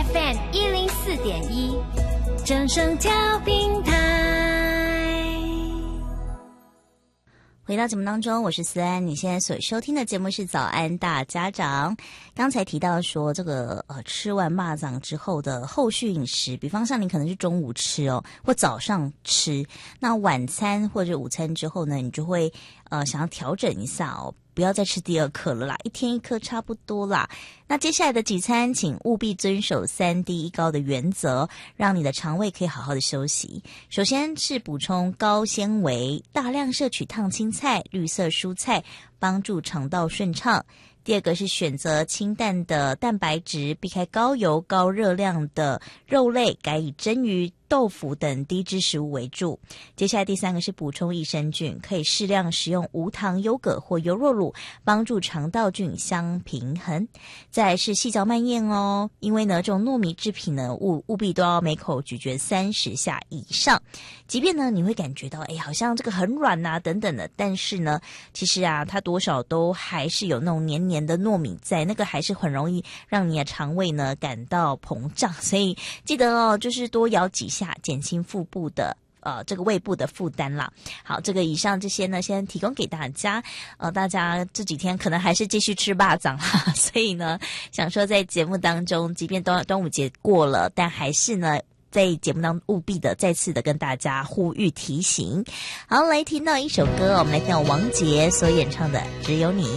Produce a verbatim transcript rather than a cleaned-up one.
F M 一零四点一，正声调频台。 回到节目当中，我是思安，你现在所收听的节目是早安大家长。刚才提到说这个呃吃完蚂蚱之后的后续饮食，比方像你可能是中午吃哦，或早上吃，那晚餐或者午餐之后呢，你就会呃想要调整一下哦，不要再吃第二颗了啦，一天一颗差不多啦。那接下来的几餐，请务必遵守三低一高的原则，让你的肠胃可以好好的休息。首先是补充高纤维，大量摄取烫青菜、绿色蔬菜，帮助肠道顺畅。第二个是选择清淡的蛋白质，避开高油高热量的肉类，改以蒸鱼、豆腐等低脂食物为主。接下来第三个是补充益生菌，可以适量食用无糖优格或优酪乳，帮助肠道菌相平衡。再来是细嚼慢咽哦，因为呢这种糯米制品呢务务必都要每口咀嚼三十下以上，即便呢你会感觉到哎好像这个很软啊等等的，但是呢其实啊它多少都还是有那种黏黏的糯米在，那个还是很容易让你的肠胃呢感到膨胀，所以记得哦就是多咬几下，减轻腹部的呃，这个胃部的负担啦。好，这个以上这些呢，先提供给大家。呃，大家这几天可能还是继续吃蚂蚱哈，所以呢，想说在节目当中，即便端端午节过了，但还是呢，在节目当中务必的再次的跟大家呼吁提醒。好，来听到一首歌，我们来听到王杰所演唱的《只有你》。